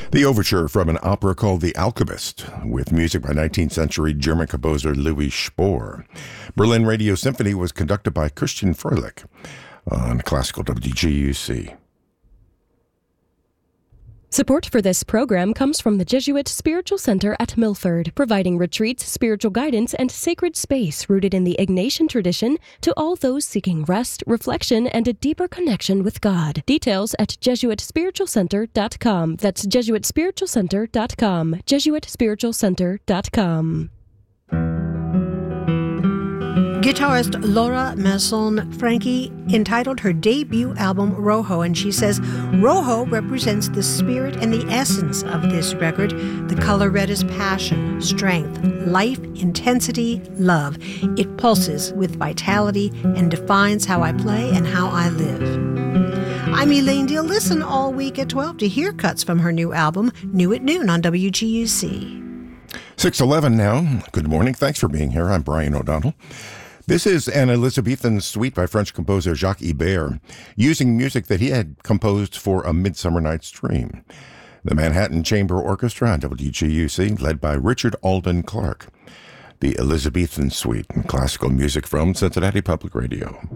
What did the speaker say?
The overture from an opera called The Alchemist, with music by 19th century German composer Louis Spohr. Berlin Radio Symphony was conducted by Christian Froelich on Classical WGUC. Support for this program comes from the Jesuit Spiritual Center at Milford, providing retreats, spiritual guidance, and sacred space rooted in the Ignatian tradition to all those seeking rest, reflection, and a deeper connection with God. Details at JesuitSpiritualCenter.com. That's JesuitSpiritualCenter.com. JesuitSpiritualCenter.com. Guitarist Laura Masson-Franchi entitled her debut album Rojo, and she says Rojo represents the spirit and the essence of this record. The color red is passion, strength, life, intensity, love. It pulses with vitality and defines how I play and how I live. I'm Elaine Deal. Listen all week at 12 to hear cuts from her new album, New at Noon on WGUC. 6:11 now. Good morning. Thanks for being here. I'm Brian O'Donnell. This is an Elizabethan suite by French composer Jacques Ibert, using music that he had composed for A Midsummer Night's Dream. The Manhattan Chamber Orchestra on WGUC, led by Richard Alden Clark. The Elizabethan suite, classical music from Cincinnati Public Radio.